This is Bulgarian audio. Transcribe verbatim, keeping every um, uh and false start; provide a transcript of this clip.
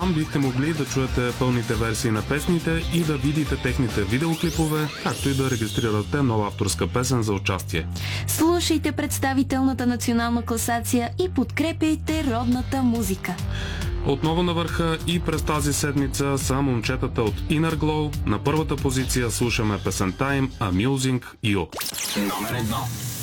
Там бихте могли да чуете пълните версии на песните и да видите техните видеоклипове, както и да регистрирате нова авторска песен за участие. Слушайте представителната национална класация и подкрепяйте родната музика. Отново на върха и през тази седмица са момчетата от Inner Glow. На първата позиция слушаме песента им Amusing You. Номер едно.